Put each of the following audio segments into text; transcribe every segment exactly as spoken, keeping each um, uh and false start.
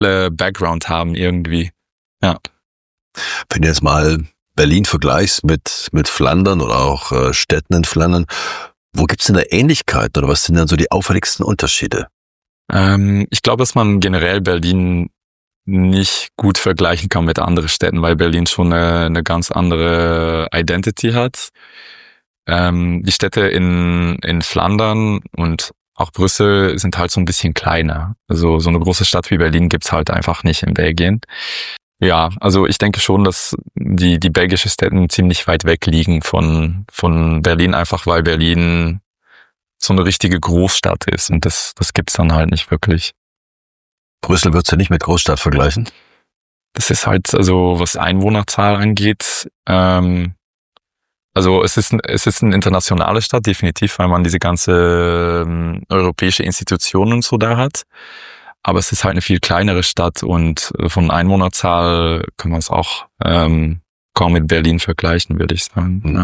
Background haben irgendwie. Ja. Wenn du jetzt mal Berlin vergleichst mit, mit Flandern oder auch äh, Städten in Flandern, wo gibt's denn da Ähnlichkeiten oder was sind dann so die auffälligsten Unterschiede? Ähm, ich glaube, dass man generell Berlin nicht gut vergleichen kann mit anderen Städten, weil Berlin schon eine, eine ganz andere Identity hat. Ähm, die Städte in, in Flandern und auch Brüssel sind halt so ein bisschen kleiner. Also so eine große Stadt wie Berlin gibt's halt einfach nicht in Belgien. Ja, also ich denke schon, dass die, die belgische Städte ziemlich weit weg liegen von, von Berlin, einfach weil Berlin so eine richtige Großstadt ist und das, das gibt's dann halt nicht wirklich. Brüssel würdest du nicht mit Großstadt vergleichen? Das ist halt, also was Einwohnerzahl angeht, ähm, also es ist, es ist eine internationale Stadt, definitiv, weil man diese ganze ähm, europäische Institutionen und so da hat. Aber es ist halt eine viel kleinere Stadt und von Einwohnerzahl kann man es auch ähm, kaum mit Berlin vergleichen, würde ich sagen. Mhm. Ja.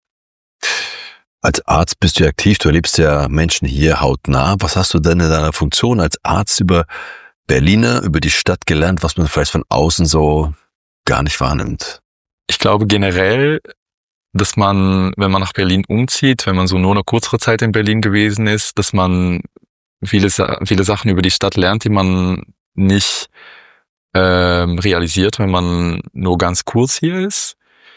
Als Arzt bist du aktiv, du erlebst ja Menschen hier hautnah. Was hast du denn in deiner Funktion als Arzt über Berliner, über die Stadt gelernt, was man vielleicht von außen so gar nicht wahrnimmt? Ich glaube generell, dass man, wenn man nach Berlin umzieht, wenn man so nur eine kürzere Zeit in Berlin gewesen ist, dass man viele, viele Sachen über die Stadt lernt, die man nicht ähm, realisiert, wenn man nur ganz kurz hier ist.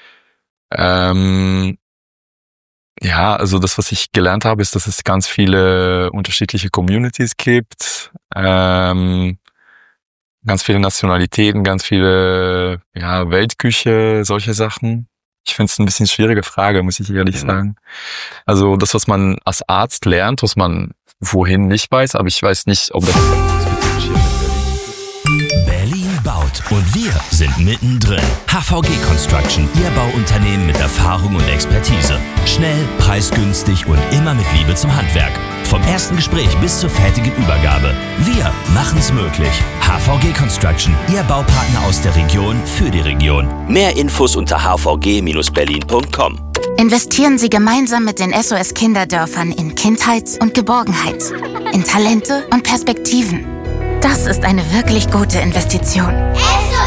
Ähm, ja, also das, was ich gelernt habe, ist, dass es ganz viele unterschiedliche Communities gibt, ähm, ganz viele Nationalitäten, ganz viele ja, Weltküche, solche Sachen. Ich finde es ein bisschen schwierige Frage, muss ich ehrlich sagen. Also das, was man als Arzt lernt, was man wohin nicht weiß, aber ich weiß nicht, ob das spezifisch hier mit Berlin. Berlin baut und wir sind mittendrin. H V G Construction, Ihr Bauunternehmen mit Erfahrung und Expertise. Schnell, preisgünstig und immer mit Liebe zum Handwerk. Vom ersten Gespräch bis zur fertigen Übergabe. Wir machen's möglich. H V G Construction, Ihr Baupartner aus der Region für die Region. Mehr Infos unter h v g Bindestrich berlin Punkt com. Investieren Sie gemeinsam mit den S O S Kinderdörfern in Kindheit und Geborgenheit, in Talente und Perspektiven. Das ist eine wirklich gute Investition.